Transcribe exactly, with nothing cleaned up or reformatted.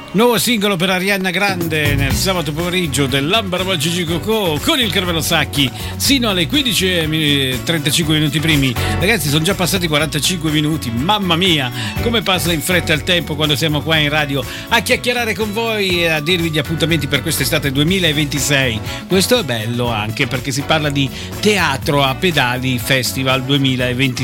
Nuovo singolo per Arianna Grande nel sabato pomeriggio dell'Ambra Gigi Cocò con il Carmelo Sacchi sino alle quindici e trentacinque minuti primi. Ragazzi, sono già passati quarantacinque minuti, mamma mia come passa in fretta il tempo quando siamo qua in radio a chiacchierare con voi e a dirvi gli appuntamenti per quest'estate duemilaventisei. Questo è bello anche perché si parla di Teatro a Pedali Festival duemilaventisei.